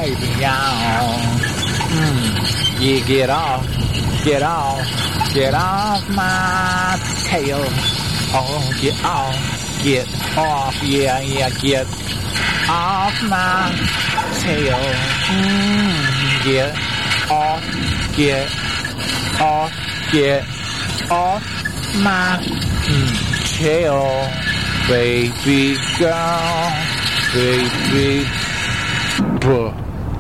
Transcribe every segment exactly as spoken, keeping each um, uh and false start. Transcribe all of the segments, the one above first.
baby, y'all. Mm, you get off, get off, get off my tail. Oh, get off, get off, yeah, yeah, get off my tail. Mm, get off, get off, get off my mm, tail. Baby girl, baby, buh,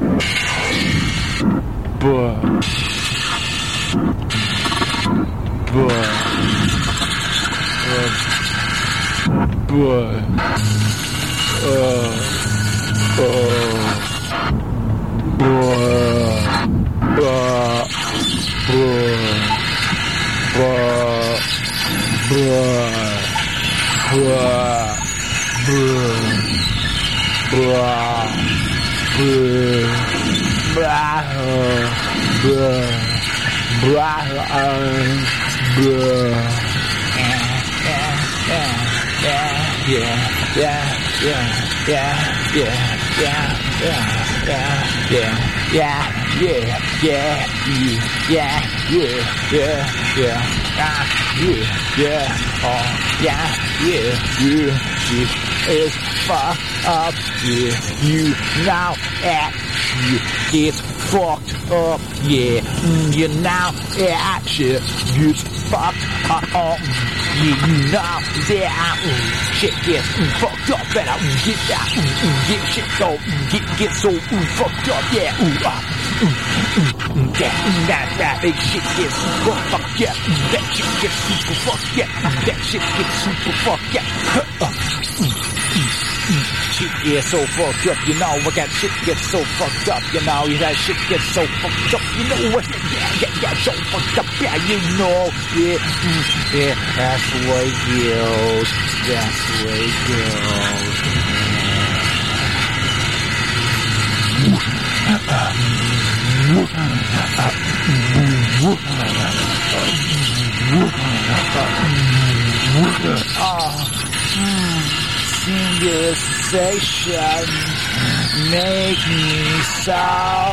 buh, buh, buh, buh, uh, uh, buh, buh, buh, buh, buh. Bruh, bruh, bruh, bruh, bruh, bruh, bruh, bruh, yeah, yeah, yeah, yeah, yeah, yeah, yeah, yeah, yeah, yeah, yeah, yeah, yeah, yeah, yeah, yeah, yeah, ah, yeah, yeah, oh, yeah, yeah, yeah, she is fucked up, yeah, you now at, yeah, it's fucked up, yeah, mm, you now at, shit, it's fucked up, oh, yeah, you know that, mm, shit gets mm, fucked up, better mm, get that, mm, mm, get shit go, mm, get, get so mm, fucked up, yeah, ooh, ah, mm, mm, mm, that, mm, that, that, that shit gets super fucked, yeah, mm, that shit gets super fucked, yeah, mm, that shit gets super fucked, yeah, uh, mm, mm, mm. Shit gets so fucked up, you know, what that shit gets so fucked up, you know, that shit gets so fucked up, you know what, yeah, yeah, yeah, so fucked up, yeah, you know, yeah, mm, yeah, that's the way it goes, that's the way it goes, oh, mm. Conversation make me so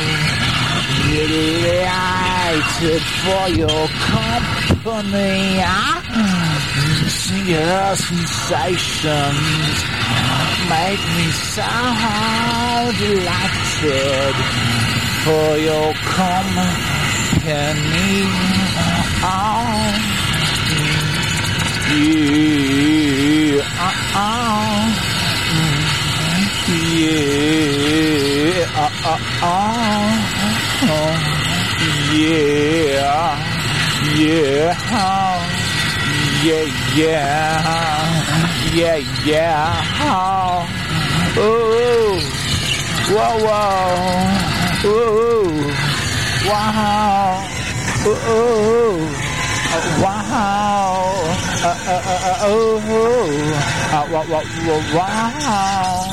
delighted for your company. Your sensations make me so delighted for your company. Oh, yeah, uh, uh, yeah, uh, uh, uh, yeah, yeah, yeah, yeah, yeah, yeah, oh, whoa, whoa, oh, wow, oh, wow, uh, uh, uh, oh, uh, wow, wow, wow,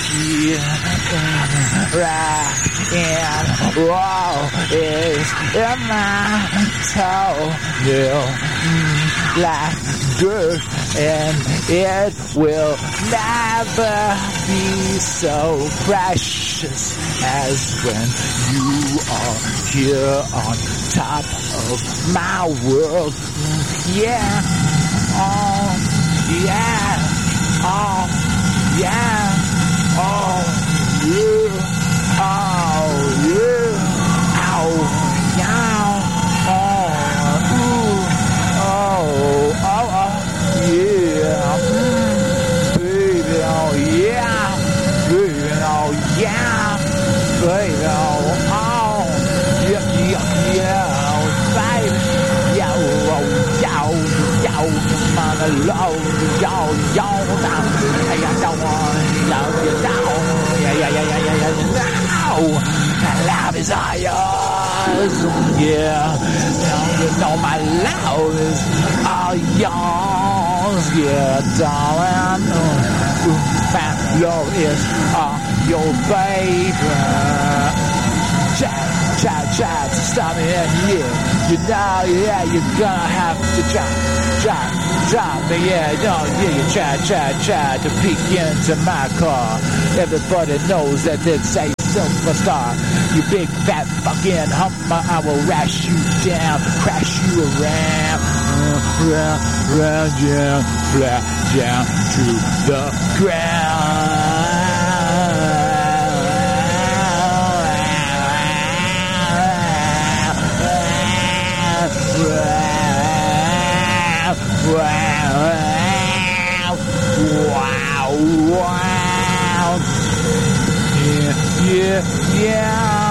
yeah, right, and wow, is in my toenail, mm, like dirt, and it will never be so precious as when you are here on top of my world. Yeah, oh, yeah, oh, yeah, oh, yeah, oh, yeah, oh, yeah, oh, ooh, oh, oh, oh, yeah, mm, baby, oh, yeah, baby, oh, yeah, baby, oh, oh, yeah, yeah, yeah, baby, yeah, oh, yeah, yeah, man, love, yeah, yeah, down, hey, I don't want, yeah, yeah, down, yeah, yeah, yeah, yeah, yeah, yeah, now, love is all yours, yeah, you know my love is all yours, yeah, darling, my love is all your baby. Try, try, try to stop me, and yeah, you know, yeah, you're gonna have to try, try, try me, yeah, no, yeah, you try, try, try to peek into my car. Everybody knows that they say silver star. You big fat fucking hummer, I will rash you down, crash you around, round, round, down, flat down to the ground. Wow, wow, wow. Yeah, yeah, yeah.